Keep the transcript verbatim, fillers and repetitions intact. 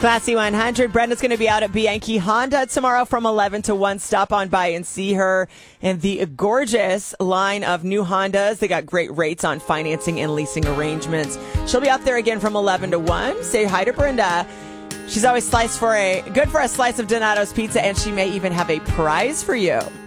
Classy one hundred. Brenda's going to be out at Bianchi Honda tomorrow from eleven to one. Stop on by and see her and the gorgeous line of new Hondas. They got great rates on financing and leasing arrangements. She'll be out there again from eleven to one. Say hi to Brenda. She's always sliced for a good for a slice of Donato's pizza, and she may even have a prize for you.